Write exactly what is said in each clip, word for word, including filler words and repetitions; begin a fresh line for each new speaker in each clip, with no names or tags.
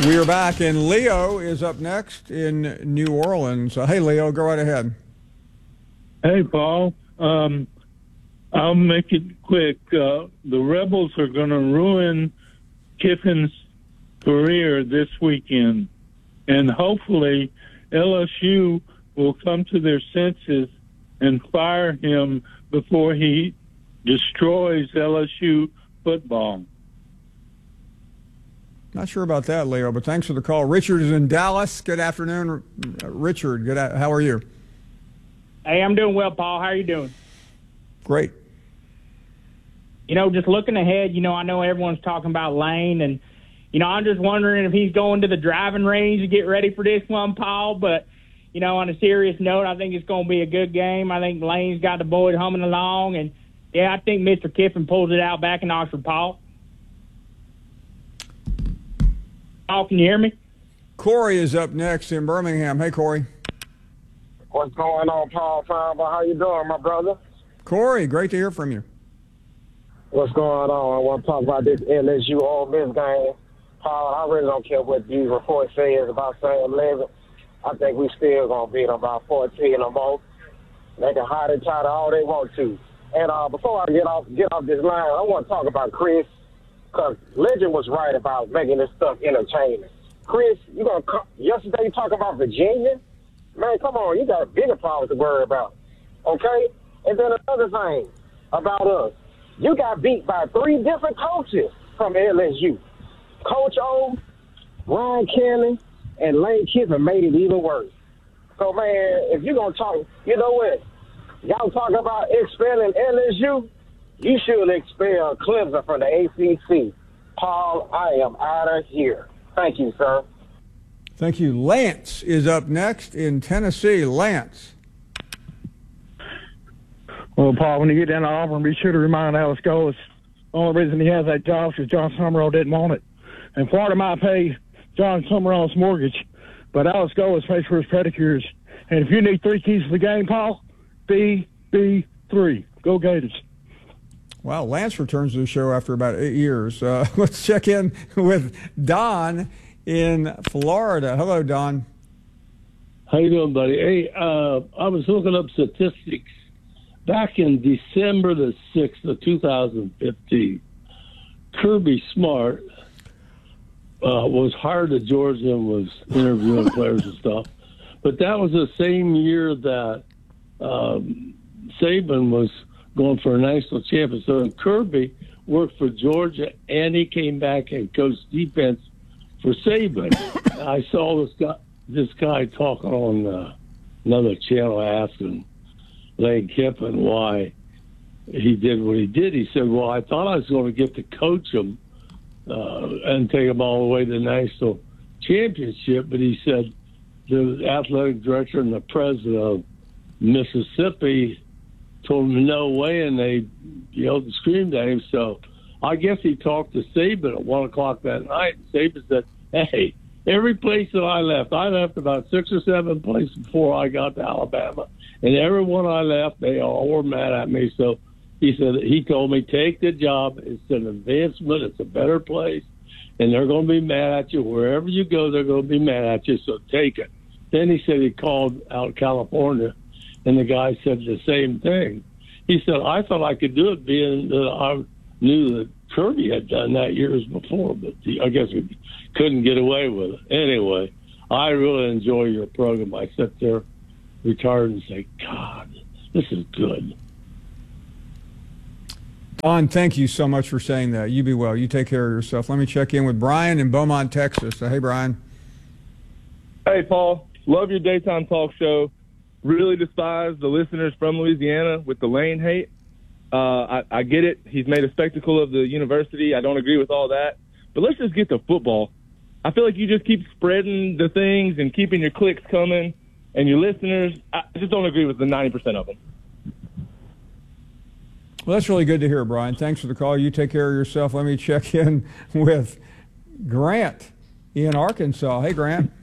We are back, and Leo is up next in New Orleans. Uh, hey, Leo, go right ahead.
Hey, Paul. Um, I'll make it quick. Uh, the Rebels are going to ruin Kiffin's career this weekend, and hopefully L S U will come to their senses and fire him before he destroys L S U football.
Not sure about that, Leo, but thanks for the call. Richard is in Dallas. Good afternoon, Richard. Good. How are you?
Hey, I'm doing well, Paul. How are you doing?
Great.
You know, just looking ahead, you know, I know everyone's talking about Lane, and, you know, I'm just wondering if he's going to the driving range to get ready for this one, Paul. But, you know, on a serious note, I think it's going to be a good game. I think Lane's got the boys humming along, and, yeah, I think Mister Kiffin pulls it out back in Oxford, Paul. Paul, can you hear me?
Corey is up next in Birmingham. Hey, Corey.
What's going on, Paul Fiber? How you doing, my brother?
Corey, great to hear from you.
What's going on? I want to talk about this L S U Ole Miss game. Paul, I really don't care what these reports say about Sam Levitt. I think we still going to beat them by fourteen or more. They can hide and try to all they want to. And uh, before I get off get off this line, I want to talk about Chris. Because Legend was right about making this stuff entertaining. Chris, you gonna come, yesterday you talk about Virginia? Man, come on, you got bigger problems to worry about. Okay? And then another thing about us. You got beat by three different coaches from L S U. Coach O, Ryan Kelly, and Lane Kiffin made it even worse. So, man, if you're going to talk, you know what? Y'all talk about expelling L S U. You should expel Clemson from the A C C. Paul, I am out of here. Thank you, sir.
Thank you. Lance is up next in Tennessee. Lance.
Well, Paul, when you get down to Auburn, be sure to remind Alex Golis the only reason he has that job is because John Summerall didn't want it. And Florida might pay John Summerall's mortgage, but Alex Golis pays for his pedicures. And if you need three keys to the game, Paul, B B three. Go Gators.
Wow, Lance returns to the show after about eight years. Uh, let's check in with Don in Florida. Hello, Don.
How you doing, buddy? Hey, uh, I was looking up statistics. Back in December the sixth of two thousand fifteen, Kirby Smart uh, was hired at Georgia and was interviewing players and stuff. But that was the same year that um, Saban was going for a national championship. So Kirby worked for Georgia, and he came back and coached defense for Saban. I saw this guy, this guy talking on uh, another channel asking Lane Kiffin why he did what he did. He said, well, I thought I was going to get to coach him uh, and take him all the way to the national championship. But he said the athletic director and the president of Mississippi told him no way, and they yelled and screamed at him. So I guess he talked to Saban at one o'clock that night, and Saban said, hey, every place that I left, I left about six or seven places before I got to Alabama, and everyone I left, they all were mad at me. So he said, he told me, take the job. It's an advancement. It's a better place, and they're going to be mad at you. Wherever you go, they're going to be mad at you, so take it. Then he said he called out California, and the guy said the same thing. He said, I thought I could do it being that I knew that Kirby had done that years before, but he, I guess he couldn't get away with it. Anyway, I really enjoy your program. I sit there retired and say, God, this is good.
Don, thank you so much for saying that. You be well. You take care of yourself. Let me check in with Brian in Beaumont, Texas. So, hey, Brian.
Hey, Paul. Love your daytime talk show. Really despise the listeners from Louisiana with the Lane hate. Uh, I, I get it. He's made a spectacle of the university. I don't agree with all that. But let's just get to football. I feel like you just keep spreading the things and keeping your clicks coming and your listeners. I just don't agree with the ninety percent of them.
Well, that's really good to hear, Brian. Thanks for the call. You take care of yourself. Let me check in with Grant in Arkansas. Hey, Grant.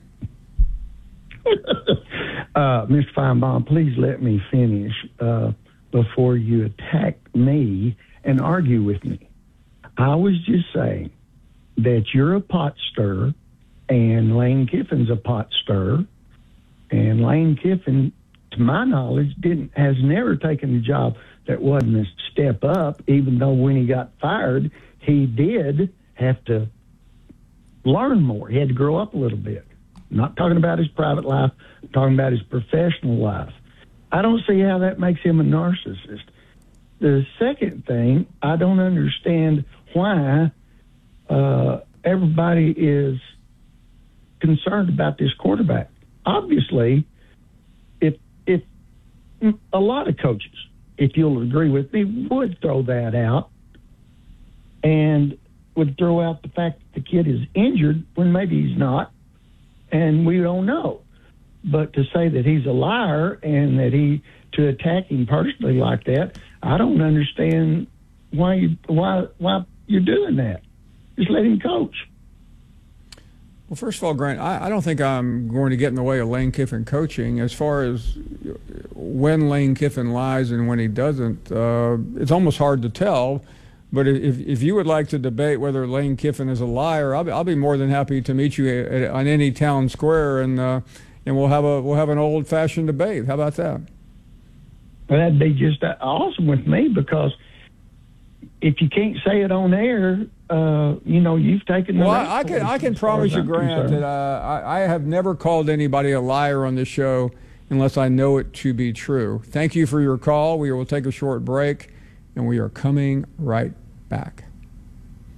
Uh, Mister Feinbaum, please let me finish uh, before you attack me and argue with me. I was just saying that you're a pot stirrer and Lane Kiffin's a pot stirrer. And Lane Kiffin, to my knowledge, didn't has never taken a job that wasn't a step up, even though when he got fired, he did have to learn more. He had to grow up a little bit. I'm not talking about his private life, I'm talking about his professional life. I don't see how that makes him a narcissist. The second thing, I don't understand why uh, everybody is concerned about this quarterback. Obviously, if if a lot of coaches, if you'll agree with me, would throw that out and would throw out the fact that the kid is injured when maybe he's not, and we don't know. But to say that he's a liar and that he to attack him personally like that, I don't understand why you why why you're doing that. Just let him coach.
Well, first of all, Grant, I, I don't think I'm going to get in the way of Lane Kiffin coaching. As far as when Lane Kiffin lies and when he doesn't, uh, it's almost hard to tell. But if if you would like to debate whether Lane Kiffin is a liar, I'll be, I'll be more than happy to meet you at, on any town square, and uh, and we'll have a we'll have an old-fashioned debate. How about that?
Well, that'd be just awesome with me, because if you can't say it on air, uh, you know, you've taken the
well,
right
I can I can
as far
promise
as
you,
I'm
Grant,
concerned.
that uh, I, I have never called anybody a liar on this show unless I know it to be true. Thank you for your call. We will take a short break, and we are coming right back.